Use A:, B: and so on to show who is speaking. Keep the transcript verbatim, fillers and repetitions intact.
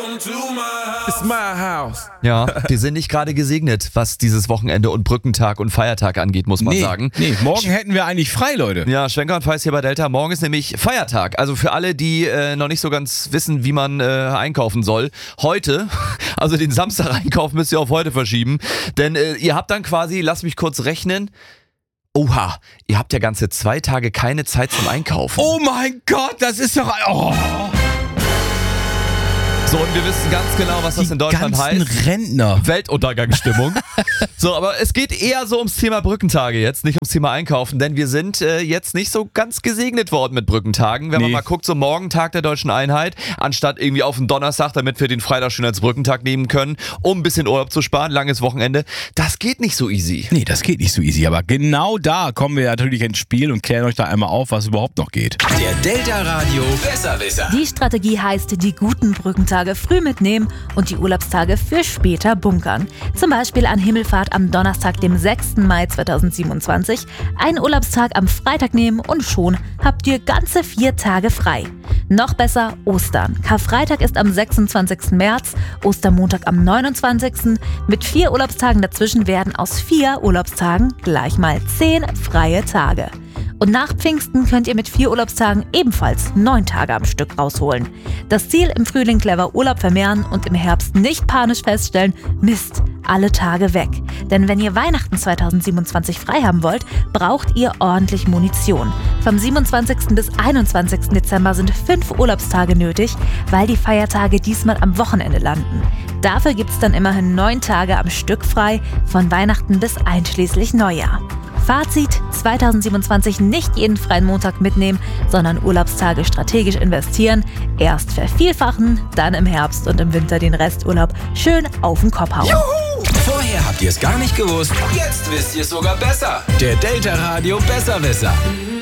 A: It's my house.
B: Ja, wir sind nicht gerade gesegnet, was dieses Wochenende und Brückentag und Feiertag angeht, muss man
C: nee,
B: sagen.
C: Nee, morgen hätten wir eigentlich frei, Leute.
B: Ja, Schwenker und Feist hier bei Delta. Morgen ist nämlich Feiertag. Also für alle, die äh, noch nicht so ganz wissen, wie man äh, einkaufen soll. Heute, also den Samstag einkaufen müsst ihr auf heute verschieben. Denn äh, ihr habt dann quasi, lasst mich kurz rechnen, oha, ihr habt ja ganze zwei Tage keine Zeit zum Einkaufen.
C: Oh mein Gott, das ist doch... Oh.
B: So, und wir wissen ganz genau, was das
C: Die
B: in Deutschland
C: ganzen
B: heißt.
C: Rentner.
B: Weltuntergangsstimmung. So, aber es geht eher so ums Thema Brückentage jetzt, nicht ums Thema Einkaufen, denn wir sind äh, jetzt nicht so ganz gesegnet worden mit Brückentagen. Wenn
C: Nee.
B: man mal guckt, so morgen Tag der Deutschen Einheit, anstatt irgendwie auf den Donnerstag, damit wir den Freitag schon als Brückentag nehmen können, um ein bisschen Urlaub zu sparen, langes Wochenende, das geht nicht so easy.
C: Nee, das geht nicht so easy, aber genau da kommen wir natürlich ins Spiel und klären euch da einmal auf, was überhaupt noch geht.
D: Der Delta Radio Besserwisser.
E: Die Strategie heißt, die guten Brückentage früh mitnehmen und die Urlaubstage für später bunkern. Zum Beispiel an Himmelfahrt am Donnerstag, dem sechsten Mai zweitausendsiebenundzwanzig, einen Urlaubstag am Freitag nehmen und schon habt ihr ganze vier Tage frei. Noch besser Ostern. Karfreitag ist am sechsundzwanzigsten März, Ostermontag am neunundzwanzigsten Mit vier Urlaubstagen dazwischen werden aus vier Urlaubstagen gleich mal zehn freie Tage. Und nach Pfingsten könnt ihr mit vier Urlaubstagen ebenfalls neun Tage am Stück rausholen. Das Ziel: im Frühling clever Urlaub vermehren und im Herbst nicht panisch feststellen, Mist, alle Tage weg. Denn wenn ihr Weihnachten zweitausendsiebenundzwanzig frei haben wollt, braucht ihr ordentlich Munition. Vom siebenundzwanzigsten bis einundzwanzigsten Dezember sind fünf Urlaubstage nötig, weil die Feiertage diesmal am Wochenende landen. Dafür gibt's dann immerhin neun Tage am Stück frei, von Weihnachten bis einschließlich Neujahr. Fazit: zweitausendsiebenundzwanzig nicht jeden freien Montag mitnehmen, sondern Urlaubstage strategisch investieren. Erst vervielfachen, dann im Herbst und im Winter den Resturlaub schön auf den Kopf hauen.
D: Juhu! Vorher habt ihr es gar nicht gewusst, jetzt wisst ihr es sogar besser. Der Delta Radio Besserwisser.